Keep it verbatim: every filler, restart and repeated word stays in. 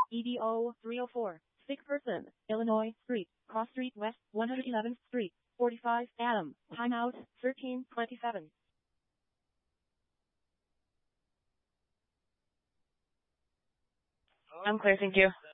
E D O three oh four. Sick person, Illinois Street, Cross Street West, one hundred eleventh Street, forty-five, Adam. Timeout, thirteen twenty-seven. I'm clear, thank you.